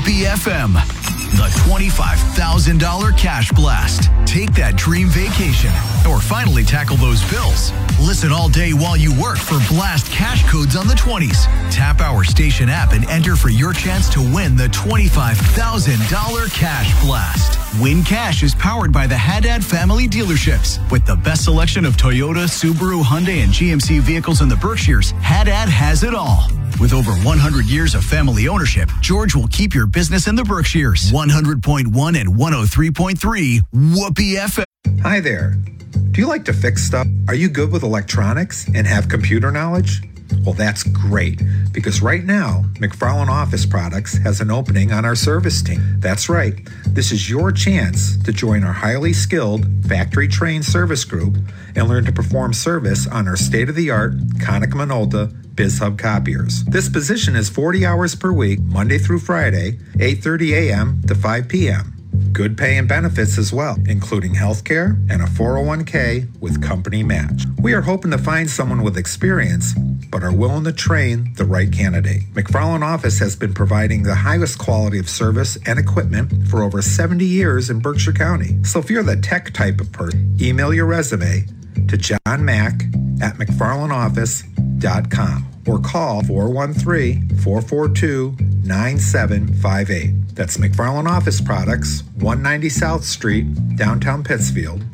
Whoopee FM, the $25,000 cash blast. Take that dream vacation or finally tackle those bills. Listen all day while you work for blast cash codes on the 20s. Tap our station app and enter for your chance to win the $25,000 cash blast. Win Cash is powered by the Haddad family dealerships. With the best selection of Toyota, Subaru, Hyundai, and GMC vehicles in the Berkshires, Haddad has it all. With over 100 years of family ownership, George will keep your business in the Berkshires. 100.1 and 103.3 Whoopee FM. Hi there. Do you like to fix stuff? Are you good with electronics and have computer knowledge? Well, that's great, because right now, McFarland Office Products has an opening on our service team. That's right. This is your chance to join our highly skilled, factory-trained service group and learn to perform service on our state-of-the-art Konica Minolta BizHub copiers. This position is 40 hours per week, Monday through Friday, 8:30 a.m. to 5 p.m. Good pay and benefits as well, including health care and a 401k with company match. We are hoping to find someone with experience, but are willing to train the right candidate. McFarland Office has been providing the highest quality of service and equipment for over 70 years in Berkshire County. So if you're the tech type of person, email your resume to johnmack@mcfarlandoffice.com or call 413-442-9758. That's McFarland Office Products, 190 South Street, downtown Pittsfield,